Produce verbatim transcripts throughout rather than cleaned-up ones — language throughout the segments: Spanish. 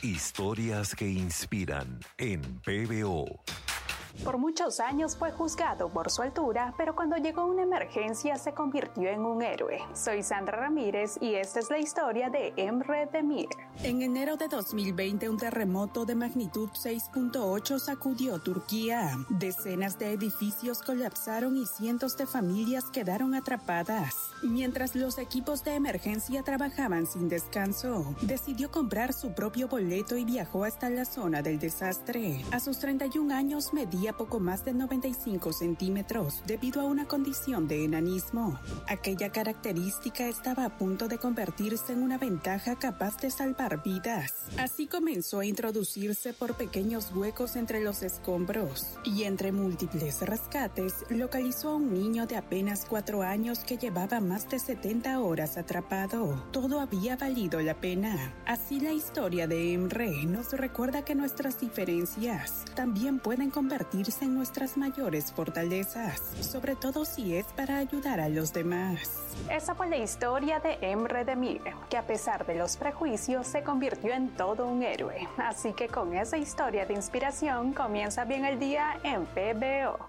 Historias que inspiran en P B O. Por muchos años fue juzgado por su altura, pero cuando llegó una emergencia se convirtió en un héroe. Soy Sandra Ramírez y esta es la historia de Emre Demir. En enero de dos mil veinte, un terremoto de magnitud seis punto ocho sacudió Turquía. Decenas de edificios colapsaron y cientos de familias quedaron atrapadas. Mientras los equipos de emergencia trabajaban sin descanso, decidió comprar su propio boleto y viajó hasta la zona del desastre. A sus treinta y un años medía poco más de noventa y cinco centímetros debido a una condición de enanismo. Aquella característica estaba a punto de convertirse en una ventaja capaz de salvar vidas. Así comenzó a introducirse por pequeños huecos entre los escombros y entre múltiples rescates localizó a un niño de apenas cuatro años que llevaba más de setenta horas atrapado. Todo había valido la pena. Así la historia de Emre nos recuerda que nuestras diferencias también pueden convertirse en nuestras mayores fortalezas, sobre todo si es para ayudar a los demás. Esa fue la historia de Emre Demir, que a pesar de los prejuicios se convirtió en todo un héroe. Así que con esa historia de inspiración comienza bien el día en P B O.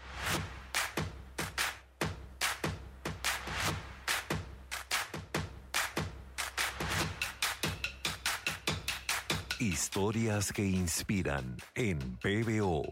Historias que inspiran en P B O.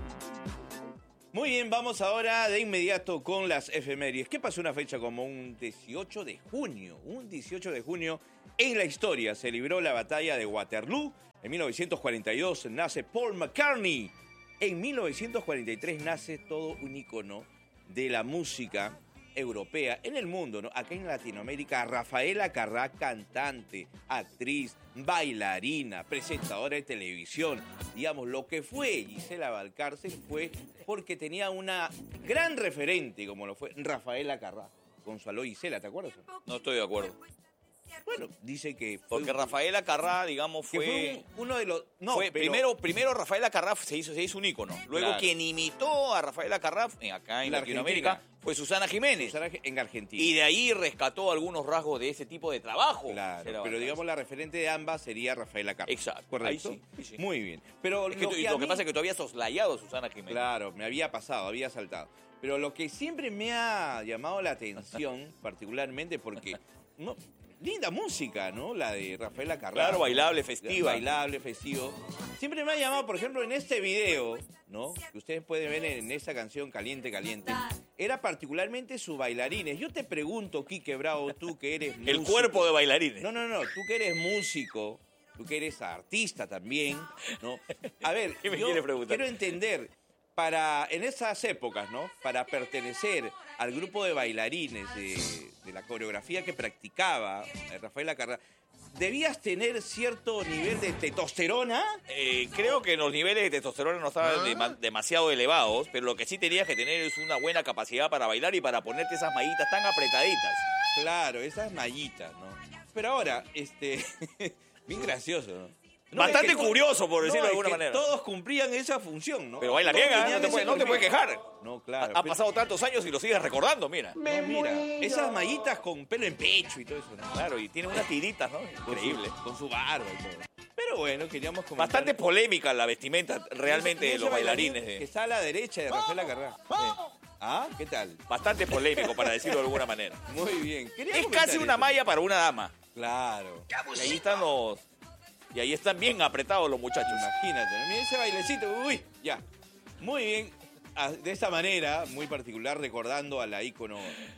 Muy bien, vamos ahora de inmediato con las efemérides. ¿Qué pasó una fecha como un dieciocho de junio? Un dieciocho de junio en la historia se libró la batalla de Waterloo. En mil novecientos cuarenta y dos nace Paul McCartney. En mil novecientos cuarenta y tres nace todo un ícono de la música europea en el mundo, ¿no? Acá en Latinoamérica, Rafaela Carrá, cantante, actriz, bailarina, presentadora de televisión. Digamos, lo que fue Gisela Valcárcel fue porque tenía una gran referente, como lo fue Rafaela Carrá. Gonzalo Gisela, ¿te acuerdas? No estoy de acuerdo. Bueno, dice que... Porque fue, Rafaela Carrá, digamos, fue... fue un, uno de los... No, fue, pero, primero, primero Rafaela Carrá se hizo, se hizo un ícono. Luego claro. quien imitó a Rafaela Carrá, acá en La Latinoamérica, Argentina. fue Susana Jiménez. Susana en Argentina. Y de ahí rescató algunos rasgos de ese tipo de trabajo. Claro, pero Valcárcel. digamos la referente de ambas sería Rafaela Carrá. Exacto. ¿Correcto? Ahí sí, sí, sí. Muy bien. Pero Es que lo, tú- que, y a lo que mí- pasa es que tú habías soslayado a Susana Jiménez. Claro, me había pasado, había saltado. Pero lo que siempre me ha llamado la atención, particularmente porque... No, linda música, ¿no? La de Rafaela Carrá. Claro, bailable, festiva. Bailable, festivo. Siempre me ha llamado, por ejemplo, en este video, ¿no? Que ustedes pueden ver en esa canción Caliente, Caliente. Era particularmente sus bailarines. Yo te pregunto, Quique Bravo, tú que eres músico. El cuerpo de bailarines. No, no, no. Tú que eres músico, tú que eres artista también, ¿no? A ver, ¿Qué me yo quiere preguntar? quiero entender, para en esas épocas, ¿no? Para pertenecer al grupo de bailarines de, de la coreografía que practicaba eh, Rafaela Carrá, ¿debías tener cierto nivel de testosterona? Eh, creo que los niveles de testosterona no estaban dema- demasiado elevados, pero lo que sí tenías que tener es una buena capacidad para bailar y para ponerte esas mallitas tan apretaditas. Claro, esas mallitas, ¿no? Pero ahora, este, bien gracioso, ¿no? No, Bastante es que to- curioso, por decirlo no, de es alguna que manera. Todos cumplían esa función, ¿no? Pero baila Todos bien, ¿eh? tenían No te ese puedes- no te puedes perfil. quejar. No, claro. Ha pero- pasado tantos años y lo sigues recordando, mira. No, mira, esas mallitas con pelo en pecho y todo eso, ¿no? Claro, y tiene unas tiritas, ¿no? Con Increíble. su, con su barba y todo. Pero bueno, queríamos comentar... Bastante polémica la vestimenta realmente Y de ese los bailarín bailarines. Que De... está a la derecha de Rafaela Carrá. ¿Ah? ¿Qué tal? Bastante polémico, para decirlo de alguna manera. Muy bien. Quería Es comentar casi una eso. malla para una dama. Claro. Y ahí están los... Y ahí están bien apretados los muchachos. Imagínate, ¿no? Mira ese bailecito, uy, ya. Muy bien, ah, de esta manera, muy particular, recordando a la ícono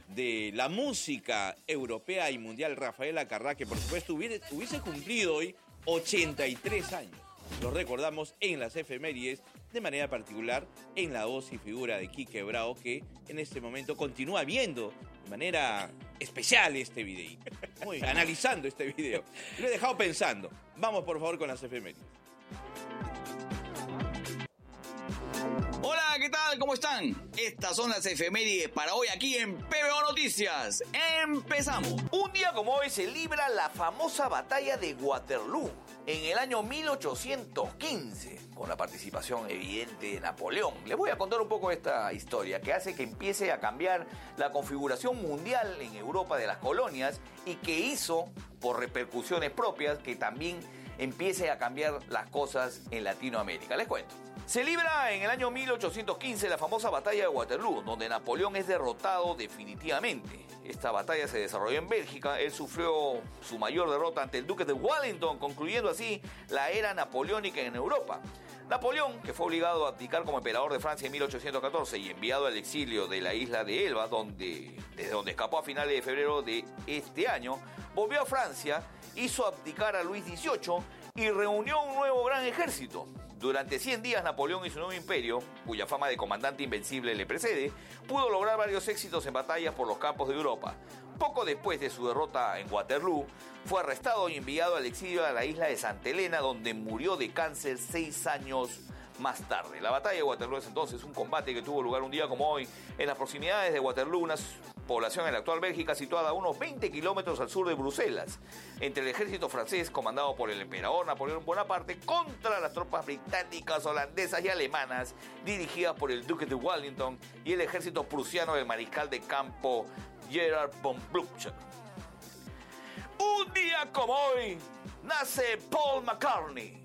de la música europea y mundial, Rafaela Carrá, que por supuesto hubiese, hubiese cumplido hoy ochenta y tres años. Lo recordamos en las efemérides, de manera particular en la voz y figura de Quique Bravo, que en este momento continúa viendo de manera especial este video. Muy bien, analizando este video. Lo he dejado pensando. Vamos por favor con las efemérides. Hola, ¿qué tal? ¿Cómo están? Estas son las efemérides para hoy aquí en P B O Noticias. ¡Empezamos! Un día como hoy se libra la famosa batalla de Waterloo en el año mil ochocientos quince, con la participación evidente de Napoleón. Les voy a contar un poco esta historia que hace que empiece a cambiar la configuración mundial en Europa de las colonias y que hizo, por repercusiones propias, que también empiece a cambiar las cosas en Latinoamérica. Les cuento. Se libra en el año mil ochocientos quince la famosa batalla de Waterloo, donde Napoleón es derrotado definitivamente. Esta batalla se desarrolló en Bélgica. Él sufrió su mayor derrota ante el duque de Wellington, concluyendo así la era napoleónica en Europa. Napoleón, que fue obligado a abdicar como emperador de Francia en mil ochocientos catorce y enviado al exilio de la isla de Elba, donde, desde donde escapó a finales de febrero de este año, volvió a Francia, hizo abdicar a Luis dieciocho y reunió un nuevo gran ejército. Durante cien días, Napoleón y su nuevo imperio, cuya fama de comandante invencible le precede, pudo lograr varios éxitos en batallas por los campos de Europa. Poco después de su derrota en Waterloo, fue arrestado y enviado al exilio a la isla de Santa Elena, donde murió de cáncer seis años más tarde. La batalla de Waterloo es entonces un combate que tuvo lugar un día como hoy en las proximidades de Waterloo, una población en la actual Bélgica situada a unos veinte kilómetros al sur de Bruselas, entre el ejército francés comandado por el emperador Napoleón Bonaparte contra las tropas británicas, holandesas y alemanas dirigidas por el duque de Wellington y el ejército prusiano del mariscal de campo Gerard von Blücher. Un día como hoy nace Paul McCartney.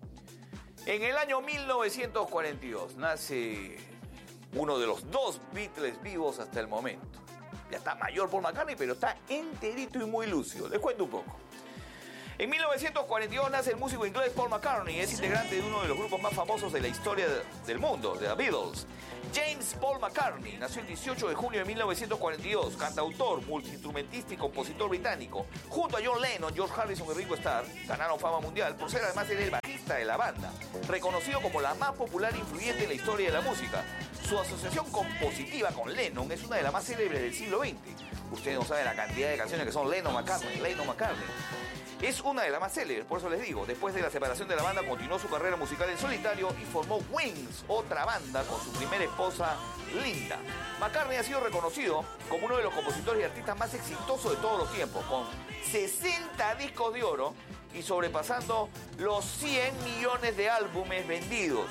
En el año mil novecientos cuarenta y dos nace uno de los dos Beatles vivos hasta el momento. Ya está mayor Paul McCartney, pero está enterito y muy lúcido. Les cuento un poco. En mil novecientos cuarenta y dos nace el músico inglés Paul McCartney. Es integrante de uno de los grupos más famosos de la historia del mundo, de The Beatles. James Paul McCartney nació el dieciocho de junio de mil novecientos cuarenta y dos, cantautor, multiinstrumentista y compositor británico. Junto a John Lennon, George Harrison y Ringo Starr ganaron fama mundial por ser además el bajista de la banda, reconocido como la más popular e influyente en la historia de la música. Su asociación compositiva con Lennon es una de las más célebres del siglo veinte. Ustedes no saben la cantidad de canciones que son Lennon-McCartney, Lennon-McCartney. Es una de las más célebres, por eso les digo. Después de la separación de la banda, continuó su carrera musical en solitario y formó Wings, otra banda, con su primera esposa, Linda. McCartney ha sido reconocido como uno de los compositores y artistas más exitosos de todos los tiempos, con sesenta discos de oro y sobrepasando los cien millones de álbumes vendidos.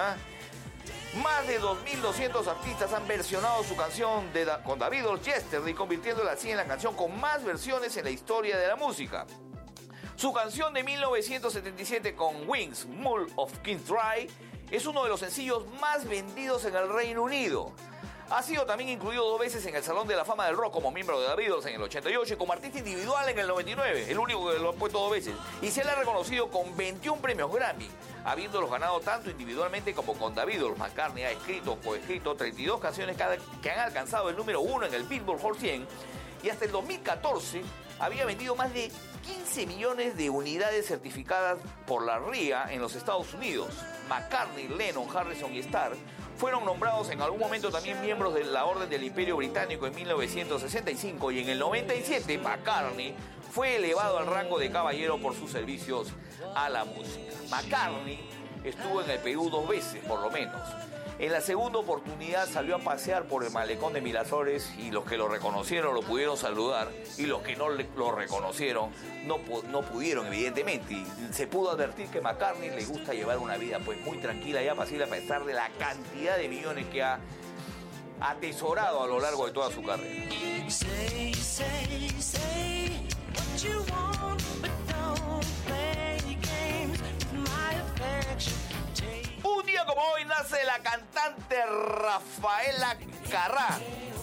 ¿eh? Más de dos mil doscientos artistas han versionado su canción de da- con The Beatles, Yesterday, convirtiéndola así en la canción con más versiones en la historia de la música. Su canción de mil novecientos setenta y siete con Wings, Mull of Kings Dry, es uno de los sencillos más vendidos en el Reino Unido. Ha sido también incluido dos veces en el Salón de la Fama del Rock como miembro de The Beatles en el ochenta y ocho y como artista individual en el noventa y nueve, el único que lo ha puesto dos veces. Y se le ha reconocido con veintiún premios Grammy, habiéndolos ganado tanto individualmente como con The Beatles. McCartney ha escrito o coescrito treinta y dos canciones que han alcanzado el número uno en el Billboard Hot cien y hasta el dos mil catorce había vendido más de quince millones de unidades certificadas por la R I A en los Estados Unidos. McCartney, Lennon, Harrison y Starr fueron nombrados en algún momento también miembros de la Orden del Imperio Británico en mil novecientos sesenta y cinco y en el noventa y siete McCartney fue elevado al rango de caballero por sus servicios a la música. McCartney estuvo en el Perú dos veces, por lo menos. En la segunda oportunidad salió a pasear por el malecón de Miraflores y los que lo reconocieron lo pudieron saludar y los que no le, lo reconocieron no, no pudieron, evidentemente. Y se pudo advertir que McCartney le gusta llevar una vida pues muy tranquila y apacible a pesar de la cantidad de millones que ha atesorado a lo largo de toda su carrera. Say, say, say what you want, but don't play games with my affection. Un día como hoy nace la cantante Rafaela Carrà,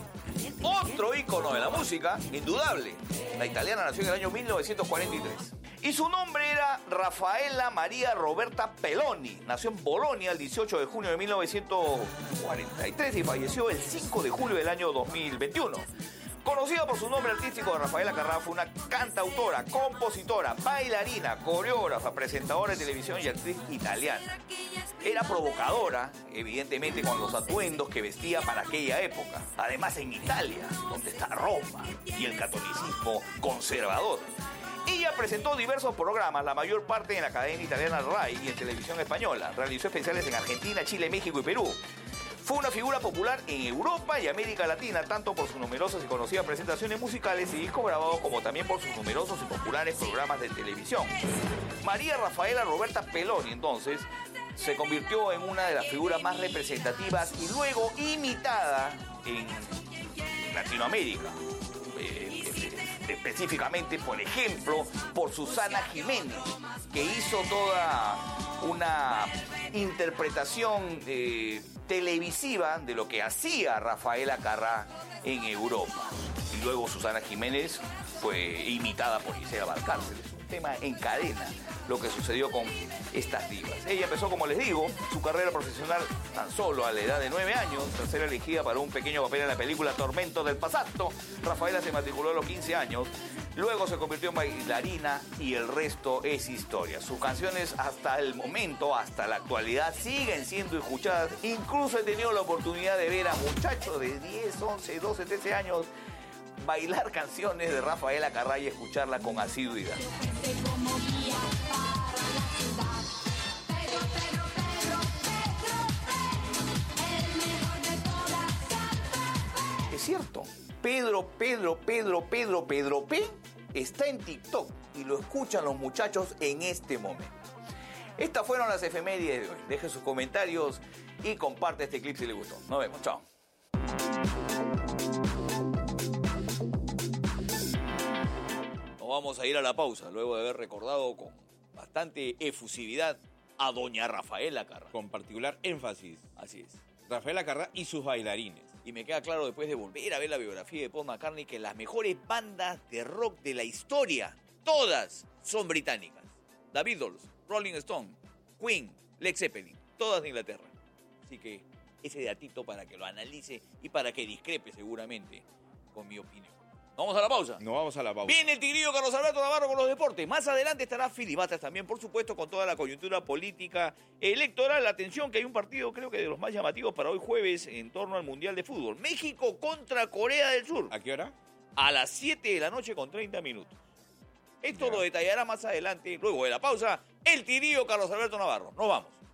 otro ícono de la música, indudable. La italiana nació en el año mil novecientos cuarenta y tres. Y su nombre era Rafaela María Roberta Peloni. Nació en Bolonia el dieciocho de junio de mil novecientos cuarenta y tres y falleció el cinco de julio del año dos mil veintiuno. Conocida por su nombre artístico, Rafaela Carrà fue una cantautora, compositora, bailarina, coreógrafa, presentadora de televisión y actriz italiana. Era provocadora, evidentemente, con los atuendos que vestía para aquella época. Además, en Italia, donde está Roma y el catolicismo conservador. Ella presentó diversos programas, la mayor parte en la cadena italiana RAI y en televisión española. Realizó especiales en Argentina, Chile, México y Perú. Fue una figura popular en Europa y América Latina, tanto por sus numerosas y conocidas presentaciones musicales y discos grabados, como también por sus numerosos y populares programas de televisión. María Rafaela Roberta Peloni, entonces, se convirtió en una de las figuras más representativas y luego imitada en Latinoamérica. Eh, de específicamente, por ejemplo, por Susana Jiménez, que hizo toda una interpretación eh, televisiva de lo que hacía Rafael Acarrá en Europa. Y luego Susana Jiménez fue imitada por Gisela Valcárcel. Es un tema en cadena lo que sucedió con estas divas. Ella empezó, como les digo, su carrera profesional tan solo a la edad de nueve años, tras ser elegida para un pequeño papel en la película Tormento del Passato. Rafaela se matriculó a los quince años, luego se convirtió en bailarina y el resto es historia. Sus canciones hasta el momento, hasta la actualidad, siguen siendo escuchadas. Incluso he tenido la oportunidad de ver a muchachos de diez, once, doce, trece años bailar canciones de Rafaela Acarrá y escucharla con asiduidad. Es cierto, Pedro, Pedro, Pedro, Pedro, Pedro P está en TikTok y lo escuchan los muchachos en este momento. Estas fueron las efemérides de hoy. Deje sus comentarios y comparte este clip si le gustó. Nos vemos, chao. Vamos a ir a la pausa, luego de haber recordado con bastante efusividad a doña Rafaela Acarrá. Con particular énfasis. Así es. Rafaela Acarrá y sus bailarines. Y me queda claro, después de volver a ver la biografía de Paul McCartney, que las mejores bandas de rock de la historia, todas son británicas. The Beatles, Rolling Stone, Queen, Led Zeppelin, todas de Inglaterra. Así que ese datito para que lo analice y para que discrepe seguramente con mi opinión. ¿Vamos a la pausa? Nos vamos a la pausa. Viene el tigrillo Carlos Alberto Navarro con los deportes. Más adelante estará Filibatas también, por supuesto, con toda la coyuntura política electoral. Atención que hay un partido, creo que de los más llamativos para hoy jueves, en torno al Mundial de Fútbol. México contra Corea del Sur. ¿A qué hora? A las siete de la noche con treinta minutos. Esto Ya. lo detallará más adelante, luego de la pausa, el tigrillo Carlos Alberto Navarro. Nos vamos.